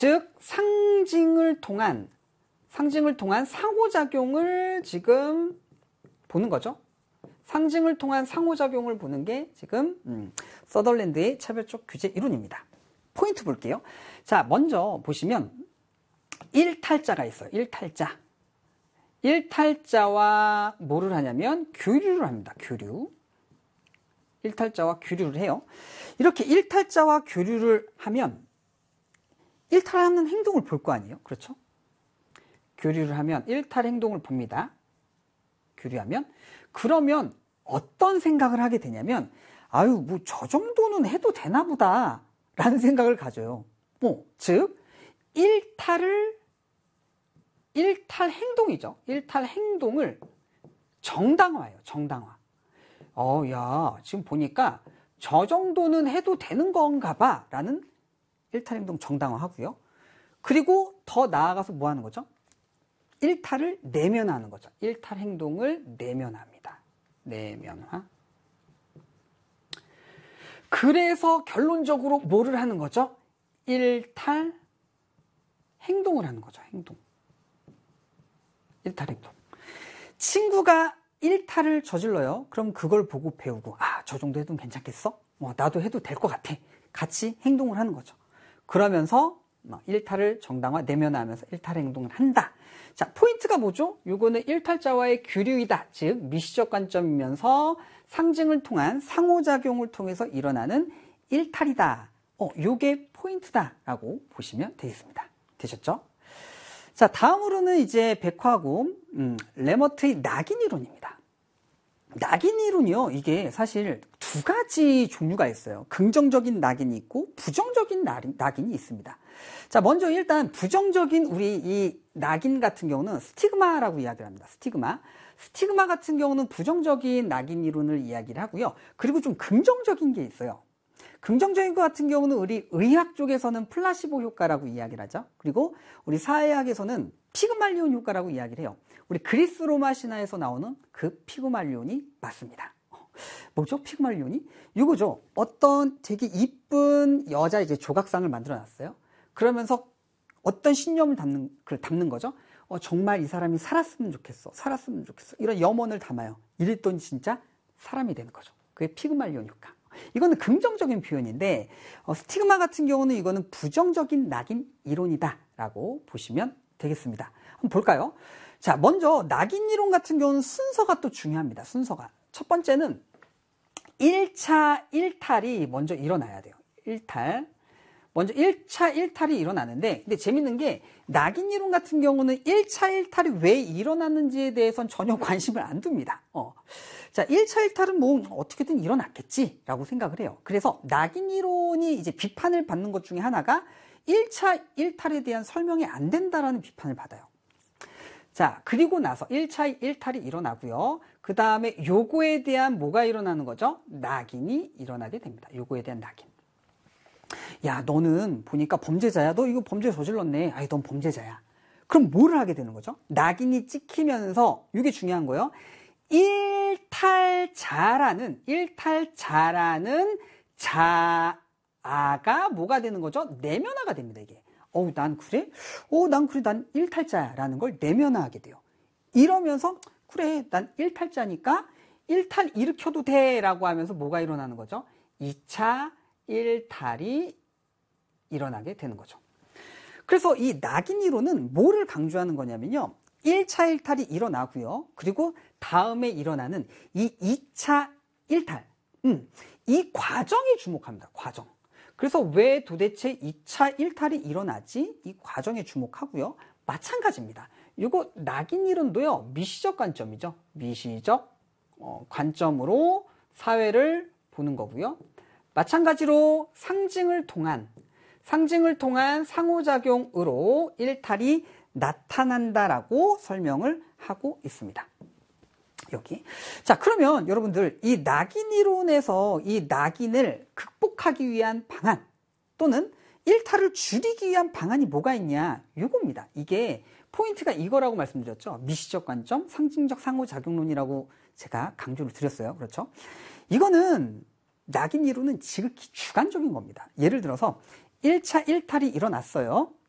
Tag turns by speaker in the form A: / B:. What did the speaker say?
A: 즉 상징을 통한 상호작용을 지금 보는 거죠. 상징을 통한 상호작용을 보는 게 지금 서덜랜드의 차별적 규제 이론입니다. 포인트 볼게요. 자, 먼저 보시면 일탈자가 있어요. 일탈자와 뭐를 하냐면 교류를 합니다. 일탈자와 교류를 해요. 이렇게 일탈자와 교류를 하면 일탈하는 행동을 볼 거 아니에요. 그렇죠? 교류를 하면 일탈 행동을 봅니다. 교류하면 그러면 어떤 생각을 하게 되냐면 아유 뭐 저 정도는 해도 되나 보다 라는 생각을 가져요. 즉 일탈 행동이죠. 일탈 행동을 정당화해요. 정당화. 야 지금 보니까 저 정도는 해도 되는 건가 봐 라는 일탈 행동 정당화하고요. 그리고 더 나아가서 뭐 하는 거죠? 일탈을 내면화하는 거죠. 일탈 행동을 내면화합니다. 내면화. 그래서 결론적으로 뭐를 하는 거죠? 일탈 행동을 하는 거죠. 일탈 행동. 친구가 일탈을 저질러요. 그럼 그걸 보고 배우고 저 정도 해도 괜찮겠어? 나도 해도 될 것 같아. 같이 행동을 하는 거죠. 그러면서 일탈을 정당화, 내면화하면서 일탈 행동을 한다. 자, 포인트가 뭐죠? 요거는 일탈자와의 교류이다. 즉 미시적 관점이면서 상징을 통한 상호작용을 통해서 일어나는 일탈이다. 요게 포인트다라고 보시면 되겠습니다. 되셨죠? 자, 다음으로는 이제 백화곰 레머트의 낙인 이론입니다. 낙인 이론이요. 이게 사실 두 가지 종류가 있어요. 긍정적인 낙인이 있고 부정적인 낙인이 있습니다. 자, 먼저 일단 부정적인 우리 이 낙인 같은 경우는 스티그마라고 이야기를 합니다. 스티그마 같은 경우는 부정적인 낙인 이론을 이야기를 하고요. 그리고 좀 긍정적인 게 있어요. 긍정적인 것 같은 경우는 우리 의학 쪽에서는 플라시보 효과라고 이야기를 하죠. 그리고 우리 사회학에서는 피그말리온 효과라고 이야기를 해요. 우리 그리스 로마 신화에서 나오는 그 피그말리온이 맞습니다. 뭐죠? 피그말리온이? 이거죠. 어떤 되게 이쁜 여자 이제 조각상을 만들어 놨어요. 그러면서 어떤 신념을 담는 거죠. 정말 이 사람이 살았으면 좋겠어. 이런 염원을 담아요. 이랬더니 진짜 사람이 되는 거죠. 그게 피그말리온 효과. 이거는 긍정적인 표현인데 스티그마 같은 경우는 이거는 부정적인 낙인 이론이다라고 보시면 되겠습니다. 한번 볼까요? 자, 먼저 낙인 이론 같은 경우는 순서가 또 중요합니다. 순서가. 첫 번째는 1차 일탈이 먼저 일어나야 돼요. 먼저 1차 일탈이 일어나는데, 근데 재밌는 게 낙인 이론 같은 경우는 1차 일탈이 왜 일어났는지에 대해서는 전혀 관심을 안 둡니다. 자, 1차 일탈은 뭐 어떻게든 일어났겠지라고 생각을 해요. 그래서 낙인 이론이 이제 비판을 받는 것 중에 하나가 1차 일탈에 대한 설명이 안 된다라는 비판을 받아요. 자, 그리고 나서 1차 일탈이 일어나고요. 그 다음에 요거에 대한 뭐가 일어나는 거죠? 낙인이 일어나게 됩니다. 요거에 대한 낙인. 야, 너는 보니까 범죄자야. 너 이거 범죄 저질렀네. 아이, 넌 범죄자야. 그럼 뭐를 하게 되는 거죠? 낙인이 찍히면서 이게 중요한 거예요. 일탈자라는 자아가 뭐가 되는 거죠? 내면화가 됩니다, 이게. 난 그래? 난 일탈자야라는 걸 내면화하게 돼요. 이러면서 그래, 난 일탈자니까 일탈 일으켜도 돼라고 하면서 뭐가 일어나는 거죠? 2차 일탈이 일어나게 되는 거죠. 그래서 이 낙인 이론은 뭐를 강조하는 거냐면요. 1차 일탈이 일어나고요. 그리고 다음에 일어나는 이 2차 일탈. 이 과정에 주목합니다. 과정. 그래서 왜 도대체 2차 일탈이 일어나지? 이 과정에 주목하고요. 마찬가지입니다. 이거 낙인 이론도요. 미시적 관점이죠. 미시적 관점으로 사회를 보는 거고요. 마찬가지로 상징을 통한 상호작용으로 일탈이 나타난다라고 설명을 하고 있습니다. 여기. 자, 그러면 여러분들 이 낙인 이론에서 이 낙인을 극복하기 위한 방안 또는 일탈을 줄이기 위한 방안이 뭐가 있냐? 요겁니다. 이게 포인트가 이거라고 말씀드렸죠. 미시적 관점, 상징적 상호작용론이라고 제가 강조를 드렸어요. 그렇죠? 이거는 낙인 이론은 지극히 주관적인 겁니다. 예를 들어서 1차 일탈이 일어났어요.